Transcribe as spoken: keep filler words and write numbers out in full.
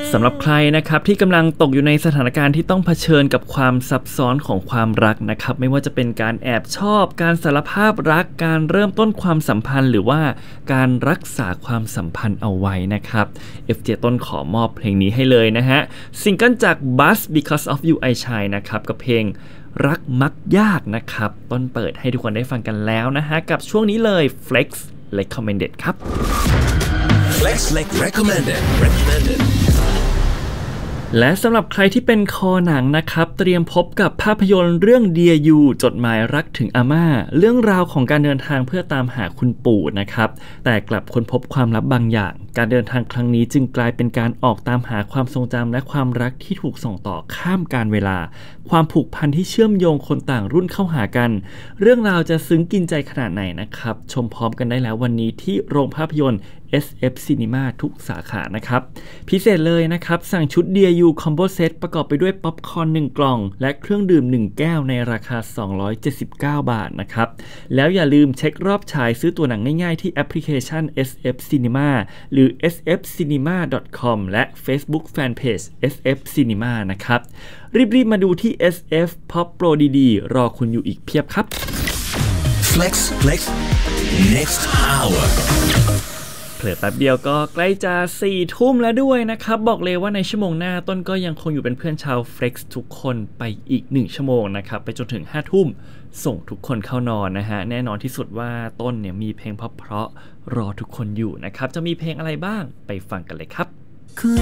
สำหรับใครนะครับที่กำลังตกอยู่ในสถานการณ์ที่ต้องเผชิญกับความซับซ้อนของความรักนะครับไม่ว่าจะเป็นการแอบชอบการสารภาพรักการเริ่มต้นความสัมพันธ์หรือว่าการรักษาความสัมพันธ์เอาไว้นะครับ เอฟ เจ ต้นขอมอบเพลงนี้ให้เลยนะฮะซิงเกิลจาก Buzz Because of You I Shine นะครับกับเพลงรักมักยากนะครับต้นเปิดให้ทุกคนได้ฟังกันแล้วนะฮะกับช่วงนี้เลย Flex Recommended ครับ Flex Recommended Recommended และสำหรับใครที่เป็นคอหนังนะครับเตรียมพบกับภาพยนตร์เรื่อง Dear You จดหมายรักถึงอาม่าเรื่องราวของการเดินทางเพื่อตามหาคุณปู่นะครับแต่กลับค้นพบความลับบางอย่างการเดินทางครั้งนี้จึงกลายเป็นการออกตามหาความทรงจำและความรักที่ถูกส่งต่อข้ามกาลเวลาความผูกพันที่เชื่อมโยงคนต่างรุ่นเข้าหากันเรื่องราวจะซึ้งกินใจขนาดไหนนะครับชมพร้อมกันได้แล้ววันนี้ที่โรงภาพยนตร์ เอส เอฟ Cinema ทุกสาขานะครับพิเศษเลยนะครับสั่งชุด Dear You Combo Set ประกอบไปด้วยป๊อปคอร์นหนึ่งกล่องและเครื่องดื่มหนึ่งแก้วในราคาสองร้อยเจ็ดสิบเก้าบาทนะครับแล้วอย่าลืมเช็ครอบฉายซื้อตั๋วหนังง่ายๆที่แอปพลิเคชัน เอส เอฟ Cinema หรือ เอส เอฟ ซีนีมา ดอท คอม และ Facebook Fanpage เอส เอฟ Cinema นะครับรีบๆมาดูที่ เอส เอฟ Pop Pro ดีๆรอคุณอยู่อีกเพียบครับ Flex Flex Next Hour เผลอแป๊บเดียวก็ใกล้จะสี่ทุ่มแล้วด้วยนะครับบอกเลยว่าในชั่วโมงหน้าต้นก็ยังคงอยู่เป็นเพื่อนชาว Flex ทุกคนไปอีกหนึ่งชั่วโมงนะครับไปจนถึงห้าทุ่มส่งทุกคนเข้านอนนะฮะแน่นอนที่สุดว่าต้นเนี่ยมีเพลงเพราะๆรอทุกคนอยู่นะครับจะมีเพลงอะไรบ้างไปฟังกันเลยครับ